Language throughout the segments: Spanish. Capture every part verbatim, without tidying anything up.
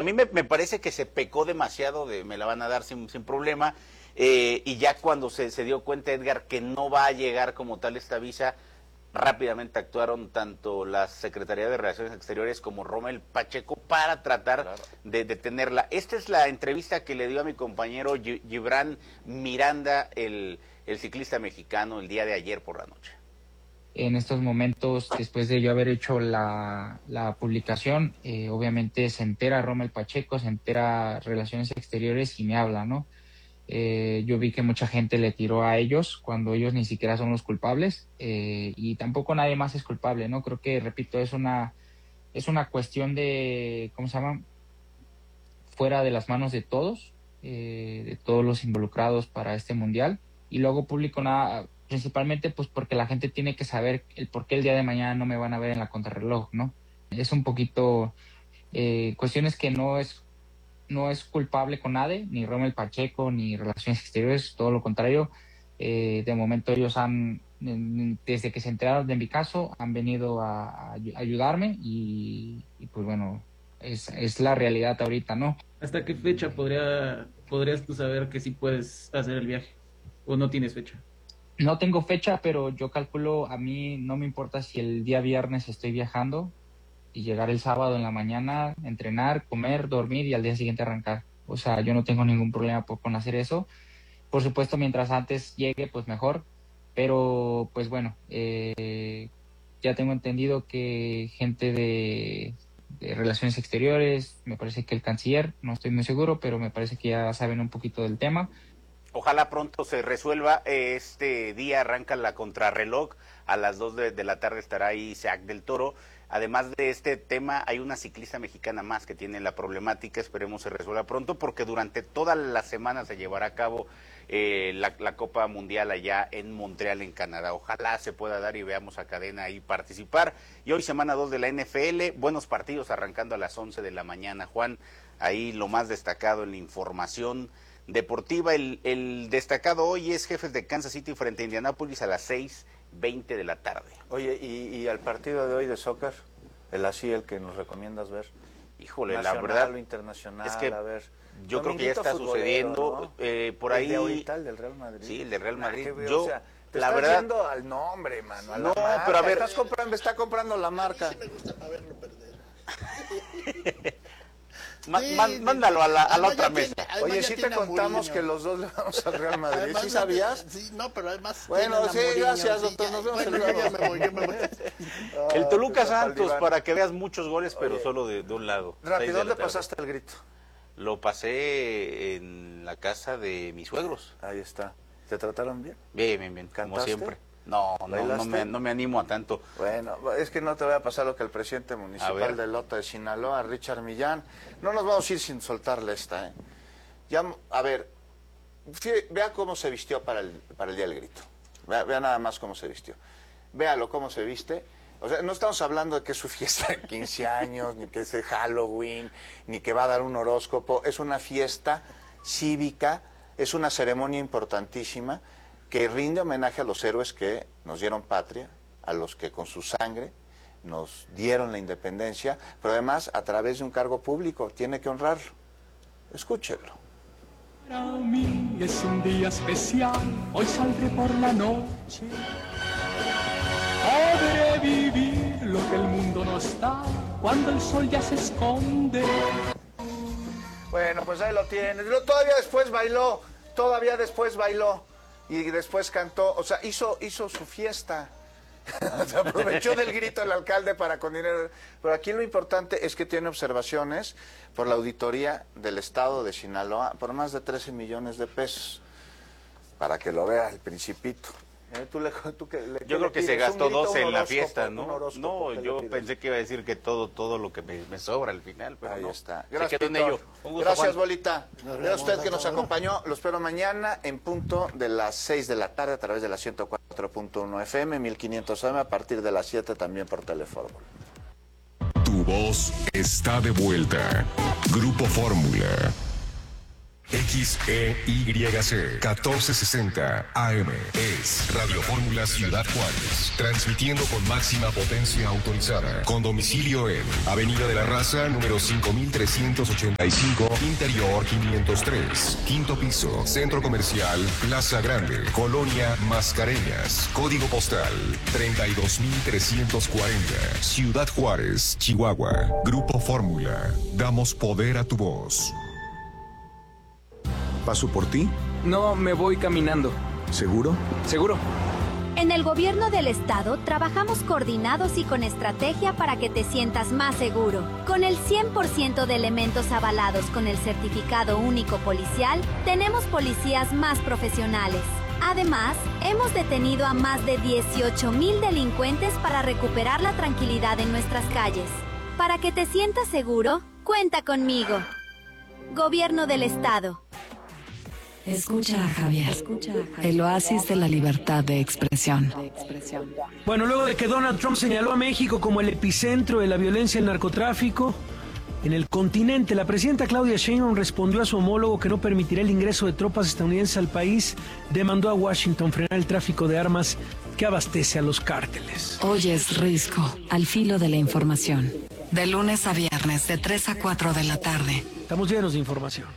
mí me, me parece que se pecó demasiado de me la van a dar sin, sin problema, eh, y ya cuando se, se dio cuenta Edgar que no va a llegar como tal esta visa, rápidamente actuaron tanto la Secretaría de Relaciones Exteriores como Rommel Pacheco para tratar claro. de detenerla. Esta es la entrevista que le dio a mi compañero Gibran Miranda, el, el ciclista mexicano, el día de ayer por la noche. En estos momentos, después de yo haber hecho la, la publicación, eh, obviamente se entera Rommel Pacheco, se entera Relaciones Exteriores y me habla, ¿no? Eh, yo vi que mucha gente le tiró a ellos cuando ellos ni siquiera son los culpables, eh, y tampoco nadie más es culpable, ¿no? Creo que, repito, es una, es una cuestión de, ¿cómo se llama? Fuera de las manos de todos, eh, de todos los involucrados para este mundial, y luego público nada, principalmente pues porque la gente tiene que saber el por qué el día de mañana no me van a ver en la contrarreloj, ¿no? Es un poquito eh, cuestiones que no es no es culpable con nadie, ni Rommel Pacheco, ni Relaciones Exteriores, todo lo contrario. Eh, de momento ellos han, desde que se enteraron de mi caso, han venido a, a ayudarme y, y pues bueno, es, es la realidad ahorita, ¿no? ¿Hasta qué fecha podría, podrías tú saber que sí puedes hacer el viaje? ¿O no tienes fecha? No tengo fecha, pero yo calculo, a mí no me importa si el día viernes estoy viajando, y llegar el sábado en la mañana, entrenar, comer, dormir y al día siguiente arrancar. O sea, yo no tengo ningún problema por, con hacer eso. Por supuesto, mientras antes llegue, pues mejor. Pero, pues bueno, eh, ya tengo entendido que gente de, de Relaciones Exteriores, me parece que el canciller, no estoy muy seguro, pero me parece que ya saben un poquito del tema. Ojalá pronto se resuelva. Este día arranca la contrarreloj. A las dos de, de la tarde estará ahí Isaac del Toro. Además de este tema, hay una ciclista mexicana más que tiene la problemática, esperemos se resuelva pronto, porque durante toda la semana se llevará a cabo eh, la, la Copa Mundial allá en Montreal, en Canadá. Ojalá se pueda dar y veamos a Cadena ahí participar. Y hoy semana dos de la N F L, buenos partidos arrancando a las once de la mañana. Juan, ahí lo más destacado en la información deportiva, el, el destacado hoy es Jefes de Kansas City frente a Indianápolis a las seis veinte de la tarde. Oye, ¿y, y al partido de hoy de soccer? El así, el que nos recomiendas ver. Híjole, nacional, la verdad o internacional, es que a ver. Yo creo que ya está sucediendo, ¿no? eh, por el ahí. De ahorita, el del Real Madrid. Sí, el del Real Madrid. Nah, yo, o sea, te la estás verdad, yendo al nombre, mano, a no, la marca. pero a ver, estás comprando, está comprando la marca. A mí sí me gusta para verlo perder. Ma, sí, man, mándalo a la, a la otra mesa. Tiene, Oye, sí te contamos que los dos le vamos al Real Madrid, además, ¿sí sabías? Sí, no, pero además... Bueno, sí, gracias, doctor, nos vemos bueno, el yo ya me voy, yo me voy. El Toluca Santos, para que veas muchos goles, pero Oye, solo de, de un lado. Rápido, ¿dónde pasaste el grito? Lo pasé en la casa de mis suegros. Ahí está. ¿Te trataron bien? Bien, bien, bien, como siempre. No, no, no me, no me animo a tanto. Bueno, es que no te voy a pasar lo que el presidente municipal de Lota de Sinaloa, Richard Millán, no nos vamos a ir sin soltarle esta, ¿eh? Ya, a ver, fíjate, vea cómo se vistió para el, para el Día del Grito. Vea, vea nada más cómo se vistió. Véalo cómo se viste. O sea, no estamos hablando de que es su fiesta de quince años, ni que es de Halloween, ni que va a dar un horóscopo. Es una fiesta cívica, es una ceremonia importantísima que rinde homenaje a los héroes que nos dieron patria, a los que con su sangre nos dieron la independencia, pero además a través de un cargo público, tiene que honrarlo. Escúchenlo. Para mí es un día especial, hoy saldré por la noche. Podré vivir lo que el mundo no está, cuando el sol ya se esconde. Bueno, pues ahí lo tienes. Todavía después bailó, todavía después bailó. Y después cantó, o sea, hizo, hizo su fiesta. Se aprovechó del grito del alcalde para con dinero. Pero aquí lo importante es que tiene observaciones por la auditoría del estado de Sinaloa por más de trece millones de pesos. Para que lo vea el Principito. ¿Eh? ¿Tú le, tú que, le, yo creo que se gastó doce en la fiesta, ¿no? No, yo le pensé que iba a decir que todo todo lo que me, me sobra al final, pero ahí no. está. Gracias, se quedó en ello. Un gusto, Gracias, Juan. Bolita. Gracias a usted que nos acompañó. Lo espero mañana en punto de las seis de la tarde a través de la ciento cuatro punto uno F M, mil quinientos A M, a partir de las siete también por teléfono. Tu voz está de vuelta. Grupo Fórmula. X E Y C catorce sesenta A M es Radio Fórmula Ciudad Juárez, transmitiendo con máxima potencia autorizada, con domicilio en Avenida de la Raza, número cinco mil trescientos ochenta y cinco, Interior quinientos tres, quinto piso, Centro Comercial, Plaza Grande, Colonia Mascareñas, código postal treinta y dos mil trescientos cuarenta, Ciudad Juárez, Chihuahua. Grupo Fórmula, damos poder a tu voz. ¿Paso por ti? No, me voy caminando. ¿Seguro? Seguro. En el gobierno del estado trabajamos coordinados y con estrategia para que te sientas más seguro. Con el cien por ciento de elementos avalados con el certificado único policial, tenemos policías más profesionales. Además, hemos detenido a más de dieciocho mil delincuentes para recuperar la tranquilidad en nuestras calles. Para que te sientas seguro, cuenta conmigo. Gobierno del estado. Escucha a Javier, el oasis de la libertad de expresión. Bueno, luego de que Donald Trump señaló a México como el epicentro de la violencia y el narcotráfico en el continente, la presidenta Claudia Sheinbaum respondió a su homólogo que no permitirá el ingreso de tropas estadounidenses al país, demandó a Washington frenar el tráfico de armas que abastece a los cárteles. Hoy es Risco, al filo de la información. De lunes a viernes, de tres a cuatro de la tarde. Estamos llenos de información.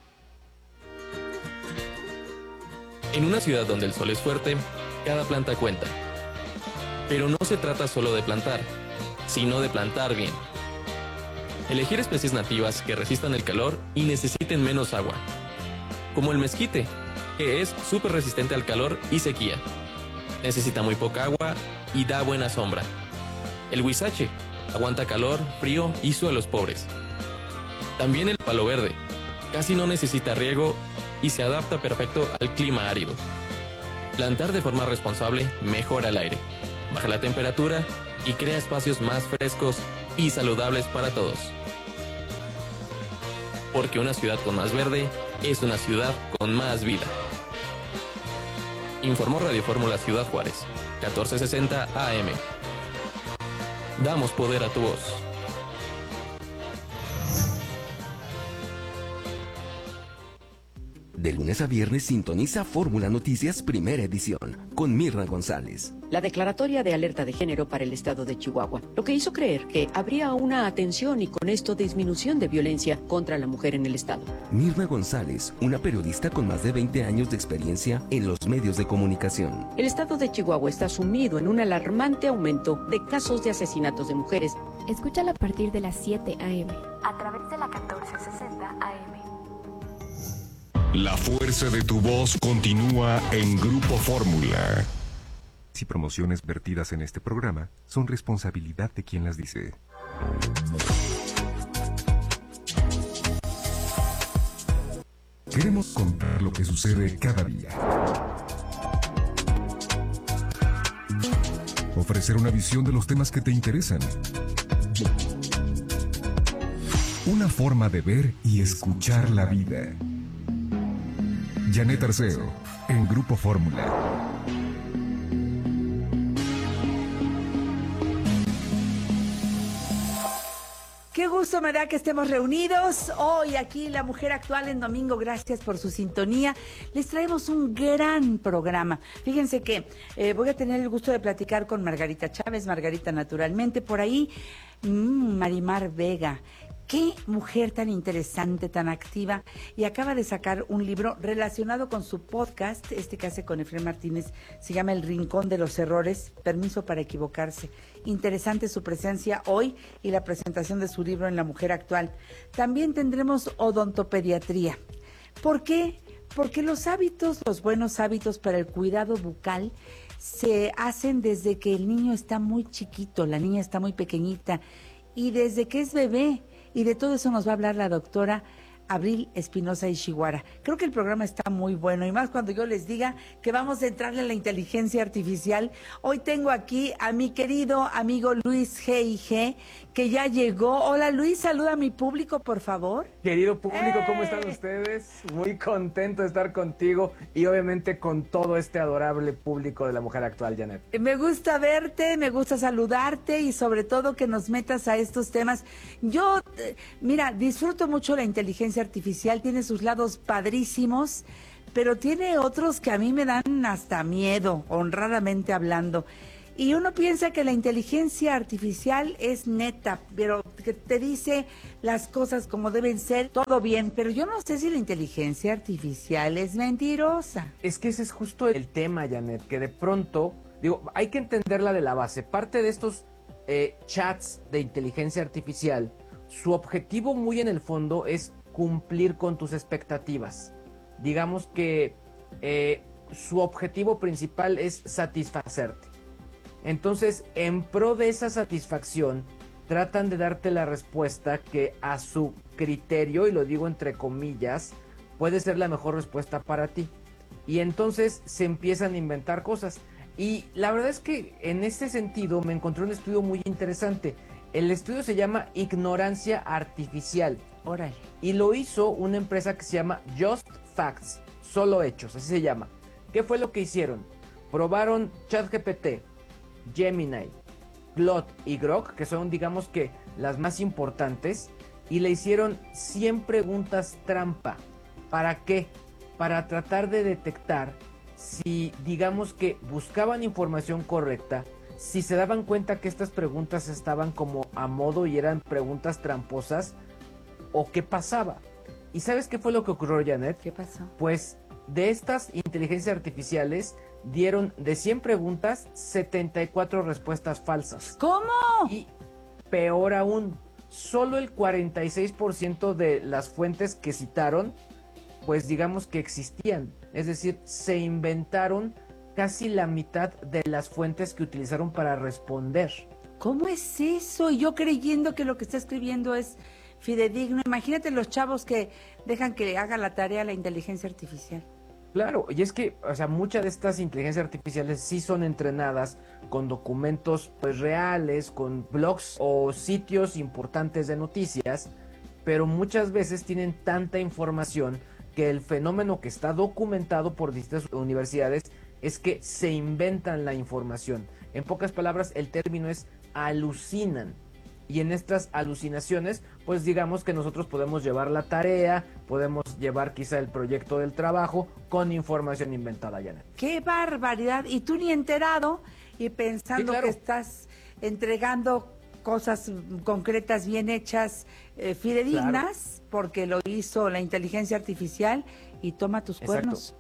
En una ciudad donde el sol es fuerte, cada planta cuenta. Pero no se trata solo de plantar, sino de plantar bien. Elegir especies nativas que resistan el calor y necesiten menos agua. Como el mezquite, que es súper resistente al calor y sequía. Necesita muy poca agua y da buena sombra. El huizache aguanta calor, frío y suelos pobres. También el palo verde, casi no necesita riego y se adapta perfecto al clima árido. Plantar de forma responsable mejora el aire, baja la temperatura y crea espacios más frescos y saludables para todos. Porque una ciudad con más verde es una ciudad con más vida. Informó Radio Fórmula Ciudad Juárez, catorce sesenta A M. Damos poder a tu voz. De lunes a viernes sintoniza Fórmula Noticias Primera Edición con Mirna González. La declaratoria de alerta de género para el estado de Chihuahua, lo que hizo creer que habría una atención y con esto disminución de violencia contra la mujer en el estado. Mirna González, una periodista con más de veinte años de experiencia en los medios de comunicación. El estado de Chihuahua está sumido en un alarmante aumento de casos de asesinatos de mujeres. Escúchala a partir de las siete A M a través de la catorce sesenta A M. La fuerza de tu voz continúa en Grupo Fórmula. Y promociones vertidas en este programa son responsabilidad de quien las dice. Queremos contar lo que sucede cada día. Ofrecer una visión de los temas que te interesan. Una forma de ver y escuchar la vida. Janet Arceo, en Grupo Fórmula. Qué gusto me da que estemos reunidos hoy aquí La Mujer Actual en domingo. Gracias por su sintonía. Les traemos un gran programa. Fíjense que eh, voy a tener el gusto de platicar con Margarita Chávez, Margarita naturalmente, por ahí mmm, Marimar Vega. Qué mujer tan interesante, tan activa, y acaba de sacar un libro relacionado con su podcast, este que hace con Efraín Martínez, se llama El Rincón de los Errores, Permiso para Equivocarse. Interesante su presencia hoy y la presentación de su libro en La Mujer Actual. También tendremos odontopediatría. ¿Por qué? Porque los hábitos, los buenos hábitos para el cuidado bucal se hacen desde que el niño está muy chiquito, la niña está muy pequeñita, y desde que es bebé. Y de todo eso nos va a hablar la doctora Abril Espinosa Ishiguara. Creo que el programa está muy bueno, y más cuando yo les diga que vamos a entrarle a la inteligencia artificial. Hoy tengo aquí a mi querido amigo Luis G I G, que ya llegó. Hola Luis, saluda a mi público, por favor. Querido público, ¿cómo ¡Eh! están ustedes? Muy contento de estar contigo y obviamente con todo este adorable público de La Mujer Actual, Janet. Me gusta verte, me gusta saludarte y sobre todo que nos metas a estos temas. Yo, eh, mira, disfruto mucho la inteligencia inteligencia artificial tiene sus lados padrísimos, pero tiene otros que a mí me dan hasta miedo, honradamente hablando. Y uno piensa que la inteligencia artificial es neta, pero que te dice las cosas como deben ser, todo bien, pero yo no sé si la inteligencia artificial es mentirosa. Es que ese es justo el tema, Janet, que de pronto, digo, hay que entenderla de la base. Parte de estos eh, chats de inteligencia artificial, su objetivo muy en el fondo es cumplir con tus expectativas. Digamos que eh, su objetivo principal es satisfacerte. Entonces, en pro de esa satisfacción, tratan de darte la respuesta que a su criterio, y lo digo entre comillas, puede ser la mejor respuesta para ti. Y entonces se empiezan a inventar cosas. Y la verdad es que en ese sentido me encontré un estudio muy interesante. El estudio se llama Ignorancia Artificial. Órale. Y lo hizo una empresa que se llama Just Facts, solo hechos, así se llama. ¿Qué fue lo que hicieron? Probaron ChatGPT, Gemini, Claude y Grok, que son, digamos que, las más importantes, y le hicieron cien preguntas trampa. ¿Para qué? Para tratar de detectar si, digamos que, buscaban información correcta, si se daban cuenta que estas preguntas estaban como a modo y eran preguntas tramposas, o qué pasaba. ¿Y sabes qué fue lo que ocurrió, Janet? ¿Qué pasó? Pues de estas inteligencias artificiales dieron de cien preguntas setenta y cuatro respuestas falsas. ¿Cómo? Y peor aún, solo el cuarenta y seis por ciento de las fuentes que citaron, pues digamos que existían. Es decir, se inventaron casi la mitad de las fuentes que utilizaron para responder. ¿Cómo es eso? Y yo creyendo que lo que está escribiendo es fidedigno. Imagínate los chavos que dejan que le haga la tarea a la inteligencia artificial. Claro, y es que, o sea, muchas de estas inteligencias artificiales sí son entrenadas con documentos pues reales, con blogs o sitios importantes de noticias, pero muchas veces tienen tanta información que el fenómeno que está documentado por distintas universidades es que se inventan la información. En pocas palabras, el término es alucinan. Y en estas alucinaciones, pues digamos que nosotros podemos llevar la tarea, podemos llevar quizá el proyecto del trabajo con información inventada, Janet. ¡Qué barbaridad! Y tú ni enterado y pensando sí, claro. que estás entregando cosas concretas, bien hechas, eh, fidedignas, claro. porque lo hizo la inteligencia artificial y toma tus Exacto. cuernos.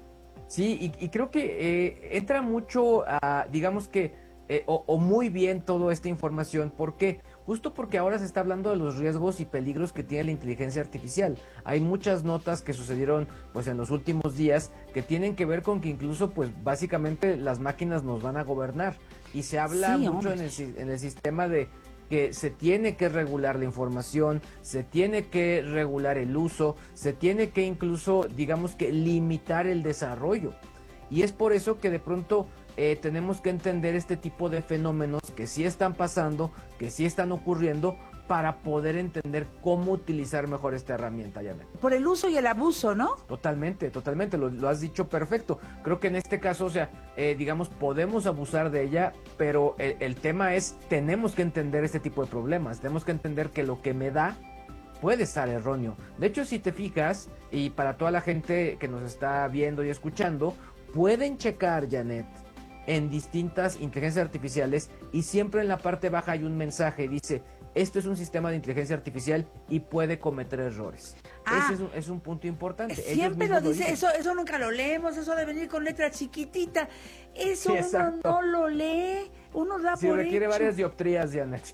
Sí, y, y creo que eh, entra mucho a, digamos que, eh, o, o muy bien toda esta información, ¿por qué? Justo porque ahora se está hablando de los riesgos y peligros que tiene la inteligencia artificial. Hay muchas notas que sucedieron pues en los últimos días que tienen que ver con que incluso pues básicamente las máquinas nos van a gobernar. Y se habla sí, mucho en el, en el sistema de que se tiene que regular la información, se tiene que regular el uso, se tiene que incluso, digamos que limitar el desarrollo. Y es por eso que de pronto Eh, tenemos que entender este tipo de fenómenos que sí están pasando, que sí están ocurriendo, para poder entender cómo utilizar mejor esta herramienta, Janet. Por el uso y el abuso, ¿no? Totalmente, totalmente, lo, lo has dicho perfecto. Creo que en este caso, o sea, eh, digamos, podemos abusar de ella, pero el, el tema es, tenemos que entender este tipo de problemas, tenemos que entender que lo que me da puede estar erróneo. De hecho, si te fijas, y para toda la gente que nos está viendo y escuchando, pueden checar, Janet, en distintas inteligencias artificiales y siempre en la parte baja hay un mensaje, dice, esto es un sistema de inteligencia artificial y puede cometer errores. Ah, ese es un, es un punto importante. Siempre lo dice, lo eso eso nunca lo leemos, eso de venir con letra chiquitita, eso sí, uno no lo lee, uno da sí, por requiere hecho. varias dioptrías, Janet.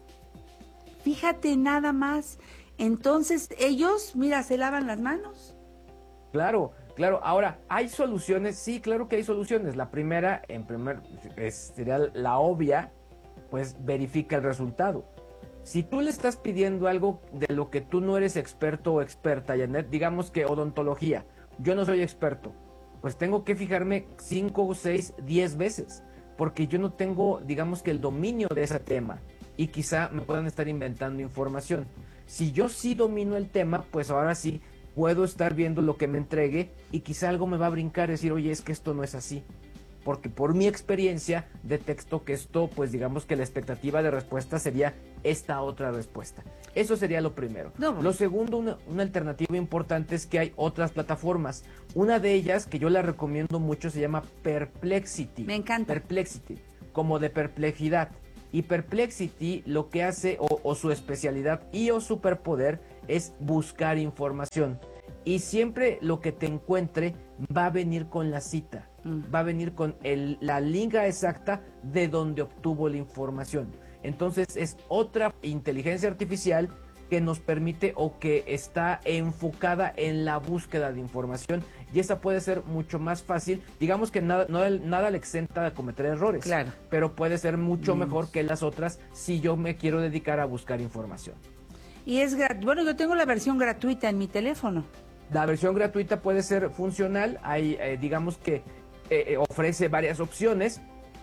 Fíjate nada más, entonces ellos, mira, se lavan las manos. Claro, claro. Ahora, ¿hay soluciones? Sí, claro que hay soluciones. La primera, en primer, es, sería la obvia, pues verifica el resultado. Si tú le estás pidiendo algo de lo que tú no eres experto o experta, Janet, digamos que odontología, yo no soy experto, pues tengo que fijarme cinco, seis, diez veces, porque yo no tengo, digamos que el dominio de ese tema, y quizá me puedan estar inventando información. Si yo sí domino el tema, pues ahora sí, puedo estar viendo lo que me entregue y quizá algo me va a brincar y decir, oye, es que esto no es así. Porque por mi experiencia detecto que esto, pues digamos que la expectativa de respuesta sería esta otra respuesta. Eso sería lo primero. No. Lo segundo, una, una alternativa importante es que hay otras plataformas. Una de ellas, que yo la recomiendo mucho, se llama Perplexity. Me encanta. Perplexity, como de perplejidad. Y Perplexity lo que hace, o, o su especialidad y o superpoder, es buscar información. Y siempre lo que te encuentre va a venir con la cita, mm. va a venir con el, la liga exacta de donde obtuvo la información. Entonces es otra inteligencia artificial que nos permite o que está enfocada en la búsqueda de información, y esa puede ser mucho más fácil. Digamos que nada, no, nada le exenta de cometer errores, claro, pero puede ser mucho mm. mejor que las otras si yo me quiero dedicar a buscar información. Y es gratuito. Bueno, yo tengo la versión gratuita en mi teléfono. La versión gratuita puede ser funcional, hay, eh, digamos que eh, ofrece varias opciones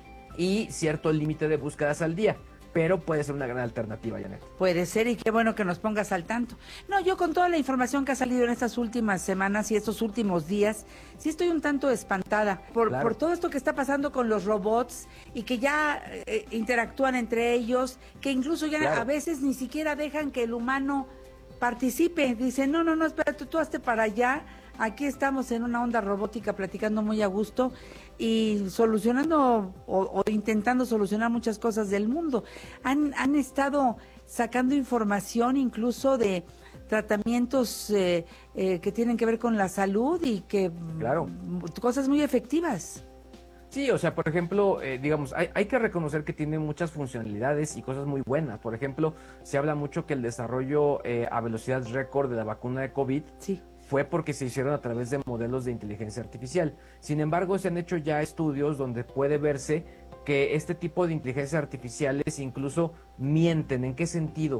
y cierto límite de búsquedas al día, pero puede ser una gran alternativa, Janet. Puede ser, y qué bueno que nos pongas al tanto. No, yo con toda la información que ha salido en estas últimas semanas y estos últimos días, sí estoy un tanto espantada por, claro. por todo esto que está pasando con los robots y que ya eh, interactúan entre ellos, que incluso ya claro. a veces ni siquiera dejan que el humano participe. Dicen, no, no, no, espérate, tú hazte para allá. Aquí estamos en una onda robótica platicando muy a gusto y solucionando o, o intentando solucionar muchas cosas del mundo. Han, han estado sacando información incluso de tratamientos eh, eh, que tienen que ver con la salud y que claro. cosas muy efectivas. Sí, o sea, por ejemplo, eh, digamos, hay, hay que reconocer que tiene muchas funcionalidades y cosas muy buenas. Por ejemplo, se habla mucho que el desarrollo eh, a velocidad récord de la vacuna de COVID sí. fue porque se hicieron a través de modelos de inteligencia artificial. Sin embargo, se han hecho ya estudios donde puede verse que este tipo de inteligencias artificiales incluso mienten. ¿En qué sentido?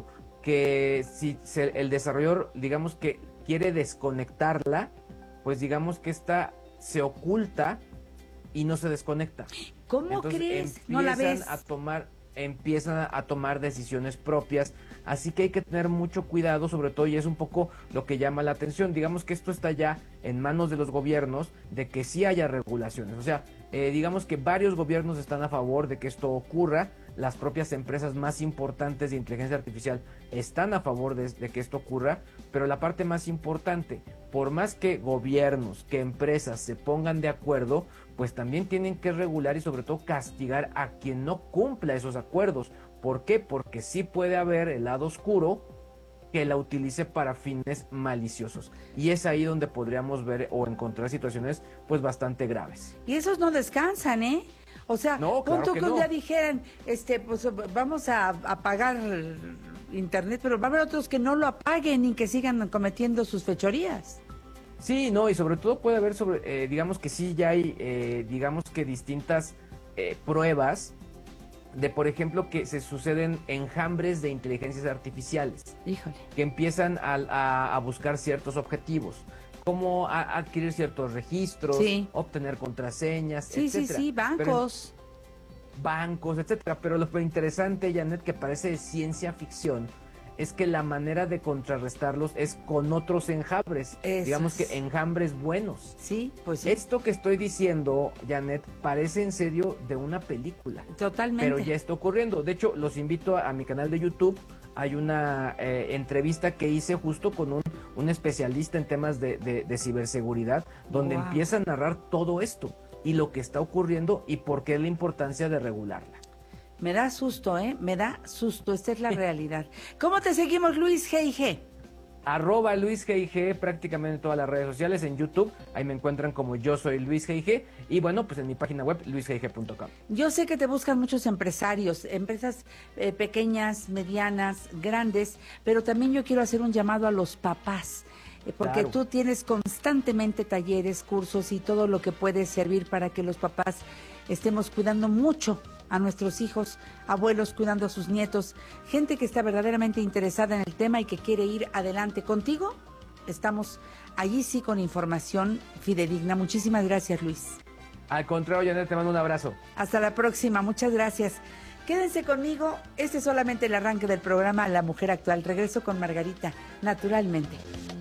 Que si se, el desarrollador, digamos que quiere desconectarla, pues digamos que esta se oculta y no se desconecta. ¿Cómo Entonces, crees? Empiezan ¿No la ves? a tomar, empiezan a tomar decisiones propias. Así que hay que tener mucho cuidado, sobre todo, y es un poco lo que llama la atención. Digamos que esto está ya en manos de los gobiernos, de que sí haya regulaciones. O sea, eh, digamos que varios gobiernos están a favor de que esto ocurra. Las propias empresas más importantes de inteligencia artificial están a favor de, de que esto ocurra. Pero la parte más importante, por más que gobiernos, que empresas se pongan de acuerdo, pues también tienen que regular y sobre todo castigar a quien no cumpla esos acuerdos. ¿Por qué? Porque sí puede haber el lado oscuro que la utilice para fines maliciosos. Y es ahí donde podríamos ver o encontrar situaciones pues bastante graves. Y esos no descansan, ¿eh? O sea, no, claro punto que, que un no. día dijeran, este, pues vamos a apagar internet, pero va a haber otros que no lo apaguen y que sigan cometiendo sus fechorías. Sí, no, y sobre todo puede haber sobre, eh, digamos que sí ya hay, eh, digamos que distintas eh, pruebas de, por ejemplo, que se suceden enjambres de inteligencias artificiales. Híjole. Que empiezan a, a, a buscar ciertos objetivos, como a, a adquirir ciertos registros, sí. obtener contraseñas, sí, etcétera. Sí, sí, bancos. Pero, bancos, etcétera. Pero lo interesante, Janet, que parece de ciencia ficción, es que la manera de contrarrestarlos es con otros enjambres, Eso digamos es. que enjambres buenos. Sí, pues sí. Esto que estoy diciendo, Janet, parece en serio de una película. Totalmente. Pero ya está ocurriendo. De hecho, los invito a, a mi canal de YouTube. Hay una eh, entrevista que hice justo con un, un especialista en temas de, de, de ciberseguridad, donde wow. empieza a narrar todo esto y lo que está ocurriendo y por qué es la importancia de regularla. Me da susto, ¿eh? Me da susto, esta es la realidad. ¿Cómo te seguimos, Luis G I G? Arroba Luis G I G prácticamente en todas las redes sociales, en YouTube, ahí me encuentran como yo soy Luis G I G, y bueno, pues en mi página web, luis g i g punto com. Yo sé que te buscan muchos empresarios, empresas eh, pequeñas, medianas, grandes, pero también yo quiero hacer un llamado a los papás, eh, porque claro. tú tienes constantemente talleres, cursos y todo lo que puede servir para que los papás estemos cuidando mucho a nuestros hijos, abuelos cuidando a sus nietos, gente que está verdaderamente interesada en el tema y que quiere ir adelante contigo. Estamos allí sí con información fidedigna. Muchísimas gracias, Luis. Al contrario, Janet, te mando un abrazo. Hasta la próxima, muchas gracias. Quédense conmigo, este es solamente el arranque del programa La Mujer Actual. Regreso con Margarita, naturalmente.